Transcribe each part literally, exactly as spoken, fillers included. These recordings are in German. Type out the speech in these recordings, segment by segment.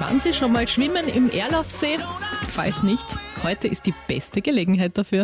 Waren Sie schon mal schwimmen im Erlaufsee? Falls nicht, heute ist die beste Gelegenheit dafür.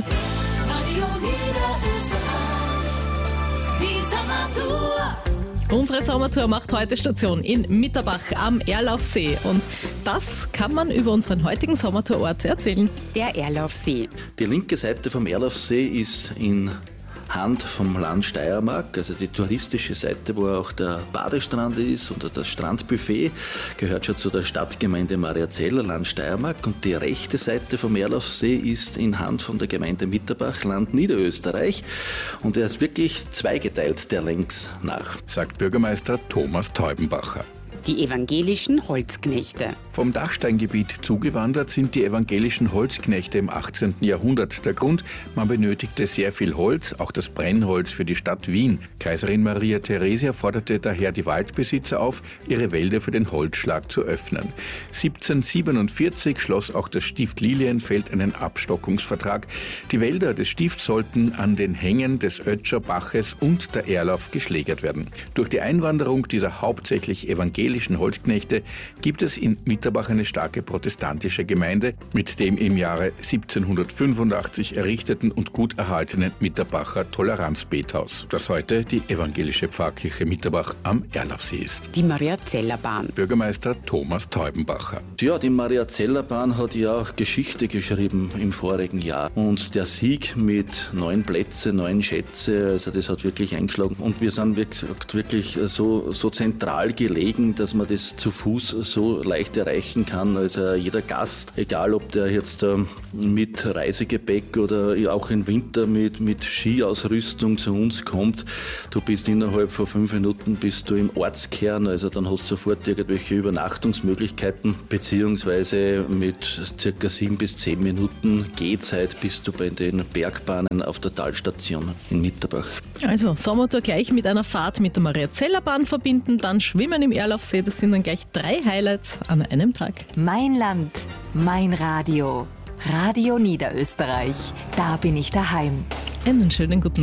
Unsere Sommertour macht heute Station in Mitterbach am Erlaufsee. Und das kann man über unseren heutigen Sommertourort erzählen. Der Erlaufsee. Die linke Seite vom Erlaufsee ist in Hand vom Land Steiermark, also die touristische Seite, wo auch der Badestrand ist und das Strandbuffet, gehört schon zu der Stadtgemeinde Mariazell, Land Steiermark. Und die rechte Seite vom Erlaufsee ist in Hand von der Gemeinde Mitterbach, Land Niederösterreich. Und er ist wirklich zweigeteilt, der längs nach. Sagt Bürgermeister Thomas Teubenbacher. Die evangelischen Holzknechte. Vom Dachsteingebiet zugewandert sind die evangelischen Holzknechte im achtzehnten Jahrhundert. Der Grund, man benötigte sehr viel Holz, auch das Brennholz für die Stadt Wien. Kaiserin Maria Theresia forderte daher die Waldbesitzer auf, ihre Wälder für den Holzschlag zu öffnen. siebzehnhundertsiebenundvierzig schloss auch das Stift Lilienfeld einen Abstockungsvertrag. Die Wälder des Stifts sollten an den Hängen des Ötscher Baches und der Erlauf geschlägert werden. Durch die Einwanderung dieser hauptsächlich evangelischen Holzknechte gibt es in Mitterbach eine starke protestantische Gemeinde mit dem im Jahre siebzehnhundertfünfundachtzig errichteten und gut erhaltenen Mitterbacher Toleranzbethaus, das heute die evangelische Pfarrkirche Mitterbach am Erlaufsee ist. Die Mariazellerbahn. Bürgermeister Thomas Teubenbacher. Ja, die Mariazellerbahn hat ja auch Geschichte geschrieben im vorigen Jahr. Und der Sieg mit neun Plätze, neun Schätze, also das hat wirklich eingeschlagen. Und wir sind wirklich so, so zentral gelegen, dass man das zu Fuß so leicht erreichen kann. Also jeder Gast, egal ob der jetzt mit Reisegepäck oder auch im Winter mit, mit Skiausrüstung zu uns kommt, du bist innerhalb von fünf Minuten bist du im Ortskern, also dann hast du sofort irgendwelche Übernachtungsmöglichkeiten, beziehungsweise mit circa sieben bis zehn Minuten Gehzeit bist du bei den Bergbahnen auf der Talstation in Mitterbach. Also Sommertour gleich mit einer Fahrt mit der Mariazellerbahn verbinden, dann Schwimmen im Erlaufsee. Das sind dann gleich drei Highlights an einem Tag. Mein Land, mein Radio. Radio Niederösterreich. Da bin ich daheim. Einen schönen guten